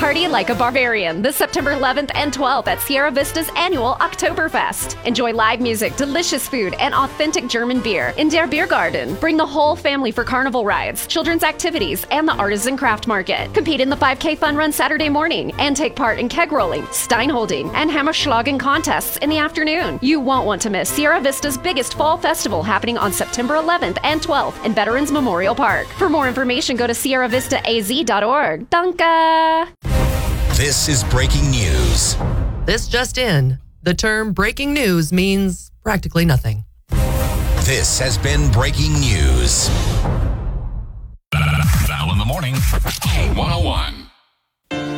Party like a barbarian this September 11th and 12th at Sierra Vista's annual Oktoberfest. Enjoy live music, delicious food, and authentic German beer in Der Biergarten. Bring the whole family for carnival rides, children's activities, and the artisan craft market. Compete in the 5K fun run Saturday morning and take part in keg rolling, steinholding, and hammerschlagen contests in the afternoon. You won't want to miss Sierra Vista's biggest fall festival happening on September 11th and 12th in Veterans Memorial Park. For more information, go to sierravistaaz.org. Danke! This is breaking news. This just in. The term breaking news means practically nothing. This has been breaking news. Val in the morning. 101.